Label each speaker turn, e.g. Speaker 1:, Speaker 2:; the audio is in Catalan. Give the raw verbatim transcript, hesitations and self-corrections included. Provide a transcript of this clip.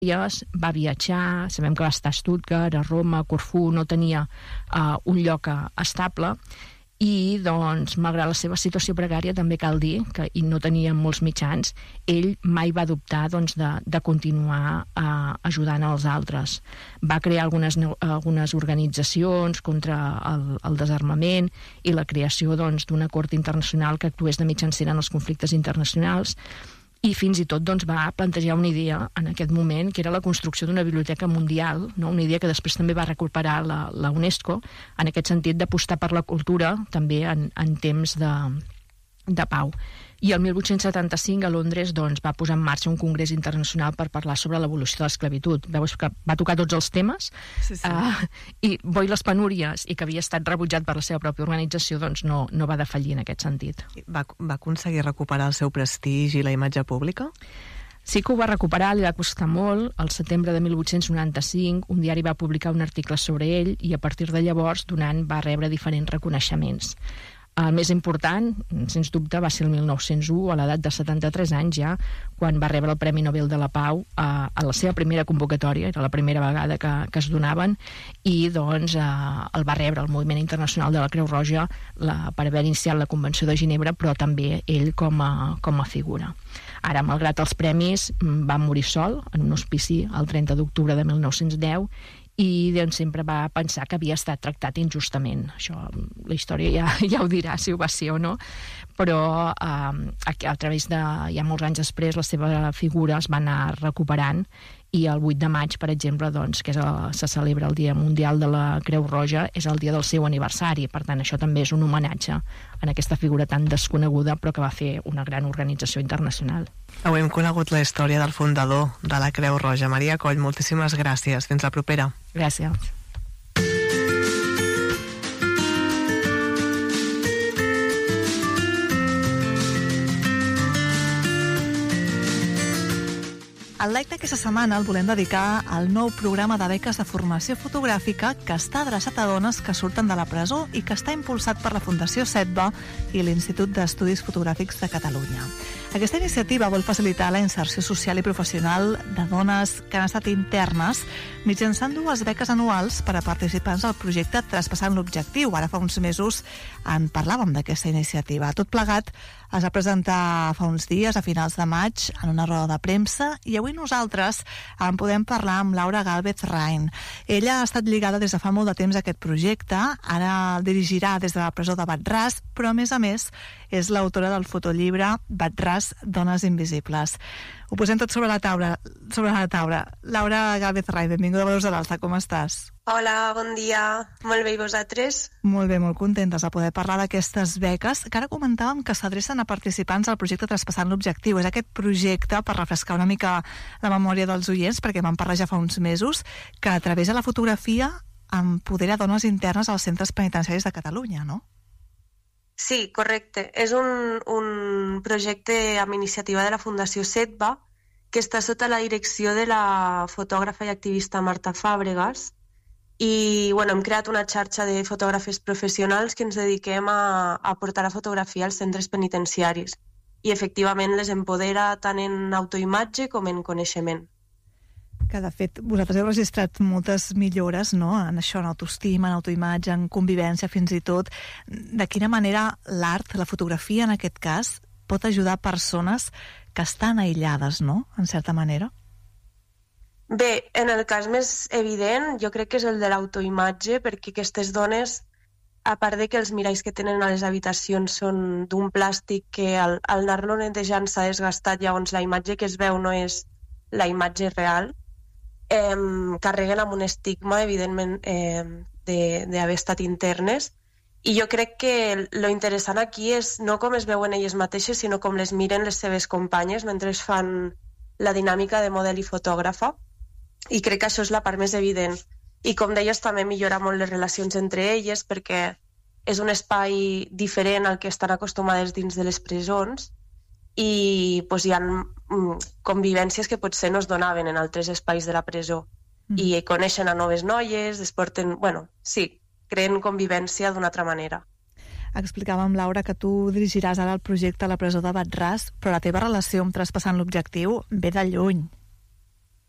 Speaker 1: va viatjar, sabem que va estar a Stuttgart, a Roma, a Corfú, no tenia uh, un lloc estable, i doncs, malgrat la seva situació precària, també cal dir que i no tenia molts mitjans, ell mai va dubtar doncs, de, de continuar uh, ajudant als altres. Va crear algunes, algunes organitzacions contra el, el desarmament i la creació doncs, d'una cort internacional que actués de mitjancera en els conflictes internacionals, i fins i tot doncs, va plantejar una idea en aquest moment, que era la construcció d'una biblioteca mundial, no? Una idea que després també va recuperar la, la UNESCO, en aquest sentit d'apostar per la cultura també en, en temps de, de pau. I el mil vuit-cents setanta-cinc a Londres doncs, va posar en marxa un congrés internacional per parlar sobre l'evolució de l'esclavitud. Veus que va tocar tots els temes,
Speaker 2: sí, sí.
Speaker 1: Uh, i Bo i les penúries, i que havia estat rebutjat per la seva pròpia organització, doncs no, no va defallir en aquest sentit.
Speaker 2: Va, va aconseguir recuperar el seu prestigi i la imatge pública?
Speaker 1: Sí que ho va recuperar, li va costar molt. Al setembre de mil vuit-cents noranta-cinc un diari va publicar un article sobre ell i a partir de llavors, donant, va rebre diferents reconeixements. El més important, sens dubte, va ser el mil nou-cents u, a l'edat de setanta-tres anys ja, quan va rebre el Premi Nobel de la Pau a, a la seva primera convocatòria, era la primera vegada que, que es donaven, i doncs eh, el va rebre el Moviment Internacional de la Creu Roja la, per haver iniciat la Convenció de Ginebra, però també ell com a, com a figura. Ara, malgrat els premis, va morir sol en un hospici el trenta d'octubre de mil nou-cents deu, i doncs, sempre va pensar que havia estat tractat injustament. Això, la història ja, ja ho dirà, si ho va ser o no, però eh, a, a través de, ja molts anys després, la seva figura es va anar recuperant, i el vuit de maig, per exemple, doncs, que és el, se celebra el Dia Mundial de la Creu Roja, és el dia del seu aniversari. Per tant, això també és un homenatge en aquesta figura tan desconeguda, però que va fer una gran organització internacional.
Speaker 2: Avui hem conegut la història del fundador de la Creu Roja. Maria Coll, moltíssimes gràcies. Fins la propera.
Speaker 1: Gràcies.
Speaker 3: El like d'aquesta setmana el volem dedicar al nou programa de beques de formació fotogràfica que està adreçat a dones que surten de la presó i que està impulsat per la Fundació SETBA i l'Institut d'Estudis Fotogràfics de Catalunya. Aquesta iniciativa vol facilitar la inserció social i professional de dones que han estat internes mitjançant dues beques anuals per a participants del projecte Traspassant l'Objectiu. Ara fa uns mesos en parlàvem d'aquesta iniciativa. Tot plegat es va presentar fa uns dies, a finals de maig, en una roda de premsa, i avui nosaltres en podem parlar amb Laura Gálvez Rain. Ella ha estat lligada des de fa molt de temps a aquest projecte, ara el dirigirà des de la presó de Bat-ras, però a més a més és l'autora del fotollibre Bat-ras, Dones Invisibles. Ho posem tot sobre la taula. Sobre la taula. Laura Gálvez Rain, benvinguda a Veus de l'Alta, com estàs?
Speaker 4: Hola, bon dia. Molt bé, i vosaltres?
Speaker 3: Molt bé, molt contentes de poder parlar d'aquestes beques, que ara comentàvem que s'adrecen a participants al projecte Traspassant l'Objectiu. És aquest projecte, per refrescar una mica la memòria dels oients, perquè vam parlar ja fa uns mesos, que a través de la fotografia empodera dones internes als centres penitenciaris de Catalunya, no?
Speaker 4: Sí, correcte. És un, un projecte amb iniciativa de la Fundació SETBA que està sota la direcció de la fotògrafa i activista Marta Fàbregas, i bueno, hem creat una xarxa de fotògrafes professionals que ens dediquem a, a portar la fotografia als centres penitenciaris, i efectivament les empodera tant en autoimatge com en coneixement.
Speaker 3: Que de fet vosaltres heu registrat moltes millores, no?, en això, en autoestima, en autoimatge, en convivència fins i tot. De quina manera l'art, la fotografia en aquest cas, pot ajudar persones que estan aïllades, no?, en certa manera?
Speaker 4: Bé, en el cas més evident jo crec que és el de l'autoimatge, perquè aquestes dones, a part de que els miralls que tenen a les habitacions són d'un plàstic que al, al anar-lo netejant s'ha desgastat, llavors la imatge que es veu no és la imatge real, eh, carreguen amb un estigma, evidentment, eh, d'haver estat internes, i jo crec que lo interessant aquí és no com es veuen elles mateixes, sinó com les miren les seves companyes mentre fan la dinàmica de model i fotògrafa, i crec que això és la part més evident. I com deies, també millora molt les relacions entre elles, perquè és un espai diferent al que estan acostumades dins de les presons, i pues, hi ha convivències que potser no es donaven en altres espais de la presó. Mm. I coneixen a noves noies, es porten... Bueno, sí, creen convivència d'una altra manera.
Speaker 3: Explicàvem, Laura, que tu dirigiràs ara el projecte a la presó de Bat-ras, però la teva relació amb Traspassant l'Objectiu ve de lluny.